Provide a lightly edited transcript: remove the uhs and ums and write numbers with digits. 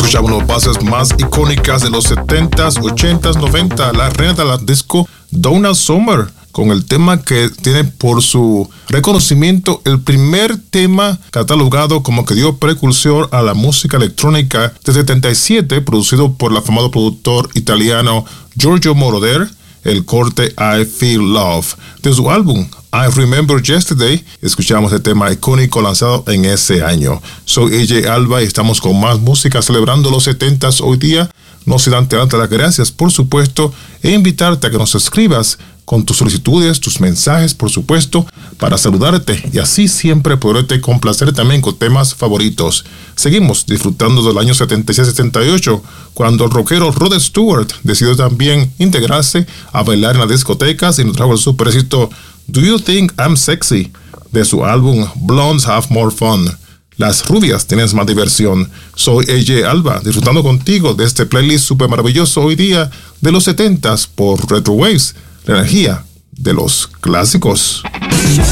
escuchamos las bases más icónicas de los 70s, 80s, 90s, la reina de la disco, Donna Summer, con el tema que tiene por su reconocimiento el primer tema catalogado como que dio precursor a la música electrónica de 77, producido por el afamado productor italiano Giorgio Moroder, el corte I Feel Love. De su álbum I Remember Yesterday, escuchamos el tema icónico lanzado en ese año. Soy AJ Alba y estamos con más música celebrando los 70s hoy día. No sin antes darte las gracias, por supuesto, e invitarte a que nos escribas con tus solicitudes, tus mensajes, por supuesto, para saludarte y así siempre poderte complacer también con temas favoritos. Seguimos disfrutando del año 76-78, cuando el rockero Rod Stewart decidió también integrarse a bailar en las discotecas y nos trajo el super éxito Do You Think I'm Sexy, de su álbum Blondes Have More Fun. Las rubias tienen más diversión. Soy AJ Alba, disfrutando contigo de este playlist super maravilloso hoy día de los 70s por Retro Waves, la energía de los clásicos.